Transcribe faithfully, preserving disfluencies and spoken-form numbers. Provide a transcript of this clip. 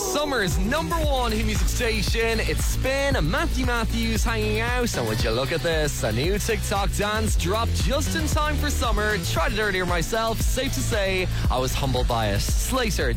Summer's number one hit music station. It's Spin, Matthew Matthews hanging out. And would you look at this? A new TikTok dance dropped just in time for summer. Tried it earlier myself. Safe to say, I was humbled by it. Slater,